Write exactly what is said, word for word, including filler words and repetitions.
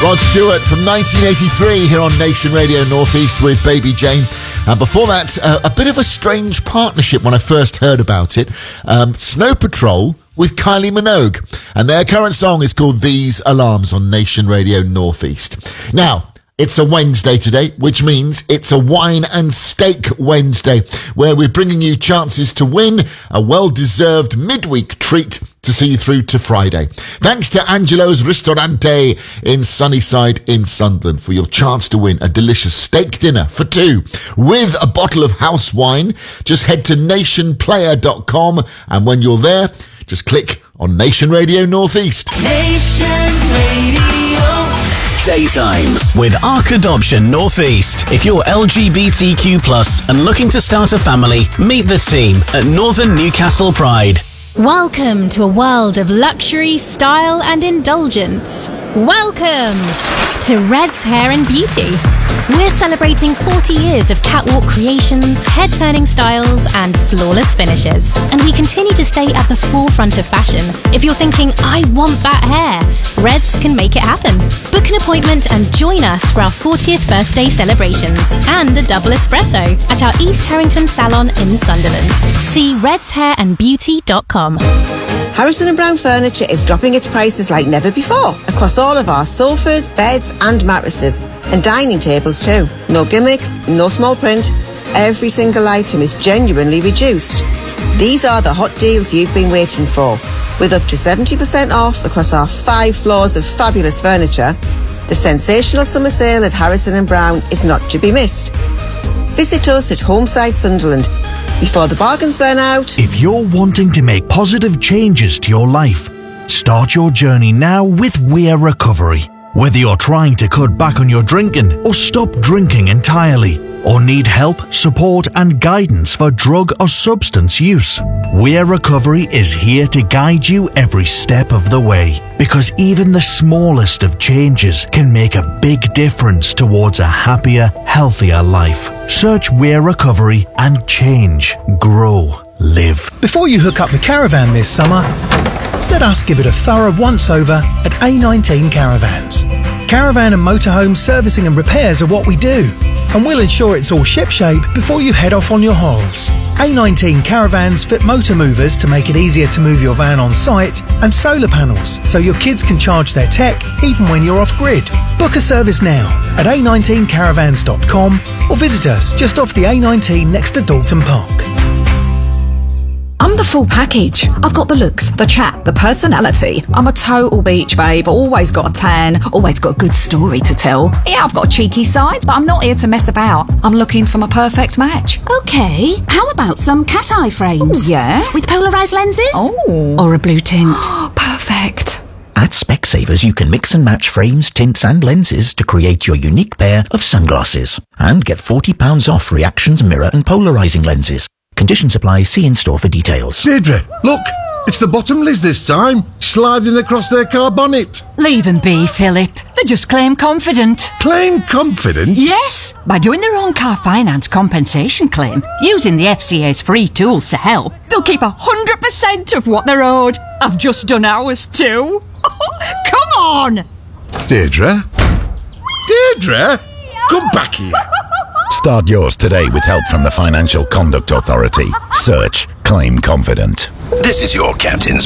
Rod Stewart from nineteen eighty-three here on Nation Radio Northeast with Baby Jane. And before that, uh, a bit of a strange partnership when I first heard about it. Um, Snow Patrol with Kylie Minogue. And their current song is called These Alarms on Nation Radio Northeast. Now, it's a Wednesday today, which means it's a Wine and Steak Wednesday, where we're bringing you chances to win a well-deserved midweek treat to see you through to Friday. Thanks to Angelo's Ristorante in Sunnyside in Sunderland for your chance to win a delicious steak dinner for two with a bottle of house wine. Just head to nation player dot com, and when you're there, just click on Nation Radio Northeast. Nation Radio. Daytimes with Arc Adoption Northeast. If you're L G B T Q plus and looking to start a family, meet the team at Northern Newcastle Pride. Welcome to a world of luxury, style and indulgence. Welcome to Red's Hair and Beauty. We're celebrating forty years of catwalk creations, head-turning styles and flawless finishes. And we continue to stay at the forefront of fashion. If you're thinking, I want that hair, Red's can make it happen. Book an appointment and join us for our fortieth birthday celebrations and a double espresso at our East Harrington salon in Sunderland. See reds hair and beauty dot com. Harrison and Brown Furniture is dropping its prices like never before across all of our sofas, beds and mattresses, and dining tables too. No gimmicks, no small print. Every single item is genuinely reduced. These are the hot deals you've been waiting for. With up to seventy percent off across our five floors of fabulous furniture, the sensational summer sale at Harrison and Brown is not to be missed. Visit us at Homeside Sunderland before the bargains burn out. If you're wanting to make positive changes to your life, start your journey now with Weir Recovery. Whether you're trying to cut back on your drinking or stop drinking entirely, or need help, support and guidance for drug or substance use, Weir Recovery is here to guide you every step of the way. Because even the smallest of changes can make a big difference towards a happier, healthier life. Search Weir Recovery and change, grow, live. Before you hook up the caravan this summer, let us give it a thorough once-over at A nineteen Caravans. Caravan and motorhome servicing and repairs are what we do, and we'll ensure it's all shipshape before you head off on your holes. A nineteen Caravans fit motor movers to make it easier to move your van on site, and solar panels so your kids can charge their tech even when you're off-grid. Book a service now at a nineteen caravans dot com or visit us just off the A nineteen next to Dalton Park. I'm the full package. I've got the looks, the chat, the personality. I'm a total beach babe, always got a tan, always got a good story to tell. Yeah, I've got a cheeky side, but I'm not here to mess about. I'm looking for my perfect match. Okay, how about some cat eye frames? Ooh, yeah? With polarised lenses? Oh. Or a blue tint? Perfect. At Specsavers, you can mix and match frames, tints and lenses to create your unique pair of sunglasses. And get forty pounds off Reactions mirror and polarising lenses. Conditions apply. See in-store for details. Deirdre, look, it's the Bottomleys this time, sliding across their car bonnet. Leave them be, Philip. They just claim confident. Claim confident? Yes, by doing their own car finance compensation claim, using the F C A's free tools to help, they'll keep one hundred percent of what they're owed. I've just done ours too. Come on! Deirdre? Deirdre? Come back here. Start yours today with help from the Financial Conduct Authority. Search Claim Confident. This is your captain's